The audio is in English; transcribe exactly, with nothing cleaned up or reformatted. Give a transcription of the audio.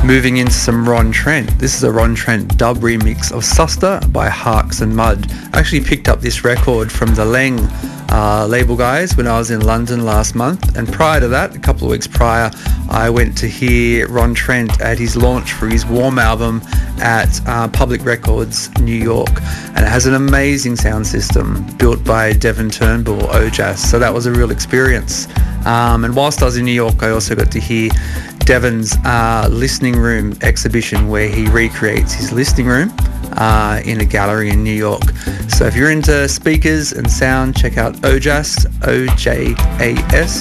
Moving into some Ron Trent. This is a Ron Trent dub remix of Suster by Harks and Mud. I actually picked up this record from the Leng uh, label guys when I was in London last month, and prior to that, a couple of weeks prior, I went to hear Ron Trent at his launch for his Warm album at uh, Public Records, New York, and it has an amazing sound system built by Devon Turnbull, Ojas, so that was a real experience. Um, and whilst I was in New York, I also got to hear Devon's uh, listening room exhibition, where he recreates his listening room uh, in a gallery in New York. So if you're into speakers and sound, check out Ojas, O J A S.